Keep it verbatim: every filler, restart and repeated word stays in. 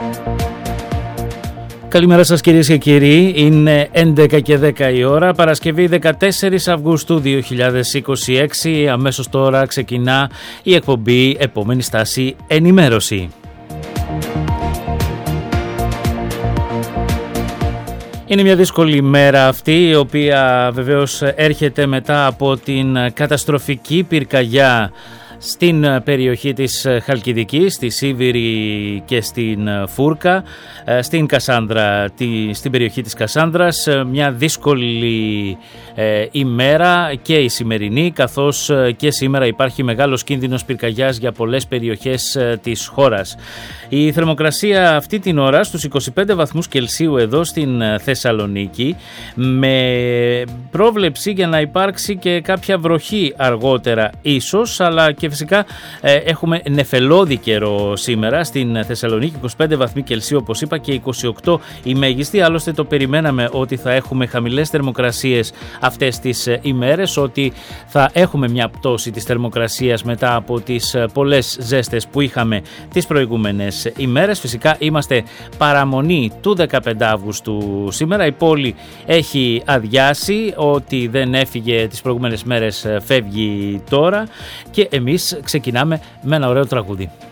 Καλημέρα σας κυρίες και κύριοι, είναι έντεκα και δέκα η ώρα, Παρασκευή δεκατέσσερις Αυγούστου δύο χιλιάδες είκοσι έξι, αμέσως τώρα ξεκινά η εκπομπή Επόμενη Στάση Ενημέρωση. Είναι μια δύσκολη μέρα αυτή, η οποία βεβαίως έρχεται μετά από την καταστροφική πυρκαγιά στην περιοχή της Χαλκιδικής, στη Σίβηρη και στην Φούρκα, στην Κασάνδρα, στην περιοχή της Κασάνδρας. Μια δύσκολη ε, ημέρα και η σημερινή, καθώς και σήμερα υπάρχει μεγάλος κίνδυνος πυρκαγιάς για πολλές περιοχές της χώρας. Η θερμοκρασία αυτή την ώρα στους είκοσι πέντε βαθμούς Κελσίου εδώ στην Θεσσαλονίκη, με πρόβλεψη για να υπάρξει και κάποια βροχή αργότερα ίσως, αλλά και φυσικά ε, έχουμε νεφελώδη καιρό σήμερα στην Θεσσαλονίκη, είκοσι πέντε βαθμοί Κελσίου όπως είπα και είκοσι οκτώ η μέγιστη. Άλλωστε το περιμέναμε ότι θα έχουμε χαμηλές θερμοκρασίες αυτές τις ημέρες, ότι θα έχουμε μια πτώση της θερμοκρασίας μετά από τις πολλές ζέστες που είχαμε τις προηγούμενες ημέρες. Φυσικά είμαστε παραμονή του δεκαπέντε Αυγούστου σήμερα, η πόλη έχει αδειάσει, ότι δεν έφυγε τις προηγούμενες μέρες φεύγει τώρα και εμείς ξεκινάμε με ένα ωραίο τραγούδι.